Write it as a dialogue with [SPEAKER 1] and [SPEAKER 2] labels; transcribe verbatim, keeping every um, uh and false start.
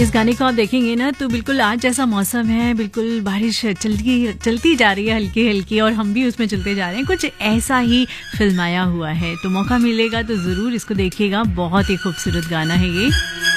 [SPEAKER 1] इस गाने को आप देखेंगे ना तो बिल्कुल आज जैसा मौसम है, बिल्कुल बारिश चलती चलती जा रही है हल्की हल्की, और हम भी उसमें चलते जा रहे हैं, कुछ ऐसा ही फिल्माया हुआ है। तो मौका मिलेगा तो ज़रूर इसको देखिएगा, बहुत ही खूबसूरत गाना है ये।